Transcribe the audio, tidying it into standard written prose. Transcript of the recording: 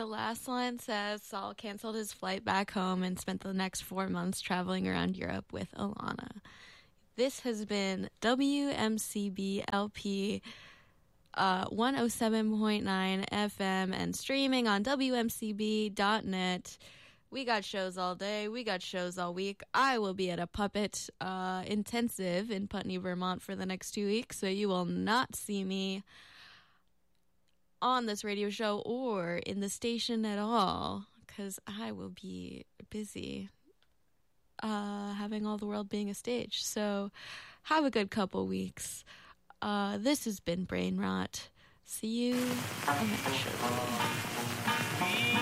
The last line says Saul canceled his flight back home and spent the next 4 months traveling around Europe with Alana. This has been WMCB LP 107.9 FM and streaming on WMCB.net. We got shows all day. We got shows all week. I will be at a puppet intensive in Putney, Vermont for the next 2 weeks, so you will not see me on this radio show or in the station at all, because I will be busy having all the world being a stage. So have a good couple weeks. This has been Brain Rot. See you on the next show.